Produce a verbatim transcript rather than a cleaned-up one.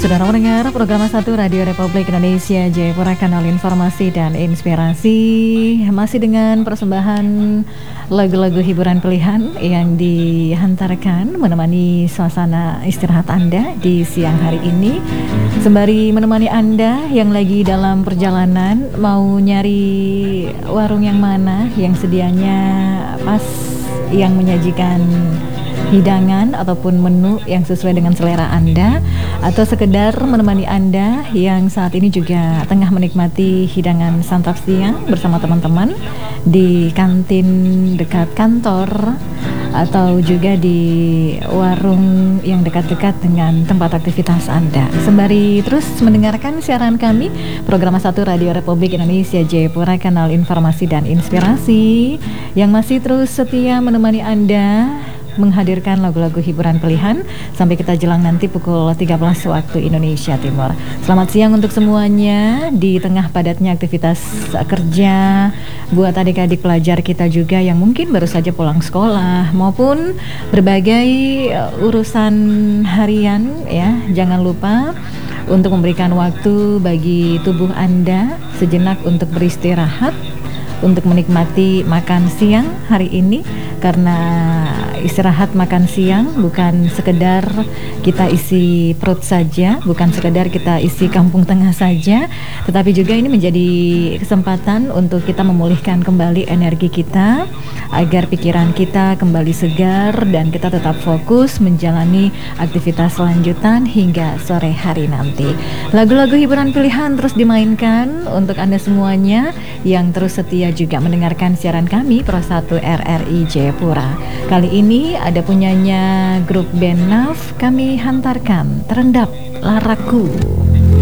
Saudara mendengar program satu Radio Republik Indonesia Jayapura, kanal informasi dan inspirasi, masih dengan persembahan lagu-lagu hiburan pilihan yang dihantarkan menemani suasana istirahat Anda di siang hari ini. Sembari menemani Anda yang lagi dalam perjalanan, mau nyari warung yang mana yang sedianya pas, yang menyajikan hidangan ataupun menu yang sesuai dengan selera Anda, atau sekedar menemani Anda yang saat ini juga tengah menikmati hidangan santap siang bersama teman-teman di kantin dekat kantor atau juga di warung yang dekat-dekat dengan tempat aktivitas Anda. Sembari terus mendengarkan siaran kami, program satu Radio Republik Indonesia Jayapura, kanal informasi dan inspirasi, yang masih terus setia menemani Anda menghadirkan lagu-lagu hiburan pilihan sampai kita jelang nanti pukul tiga belas waktu Indonesia Timur. Selamat siang untuk semuanya di tengah padatnya aktivitas kerja buat adik-adik pelajar kita juga yang mungkin baru saja pulang sekolah maupun berbagai urusan harian ya. Jangan lupa untuk memberikan waktu bagi tubuh Anda sejenak untuk beristirahat, untuk menikmati makan siang hari ini, karena istirahat makan siang bukan sekedar kita isi perut saja, bukan sekedar kita isi kampung tengah saja, tetapi juga ini menjadi kesempatan untuk kita memulihkan kembali energi kita agar pikiran kita kembali segar dan kita tetap fokus menjalani aktivitas lanjutan hingga sore hari nanti. Lagu-lagu hiburan pilihan terus dimainkan untuk Anda semuanya yang terus setia juga mendengarkan siaran kami Pro satu R R I Jayapura. Kali ini ada punyanya grup band N A F, kami hantarkan Terendap Laraku.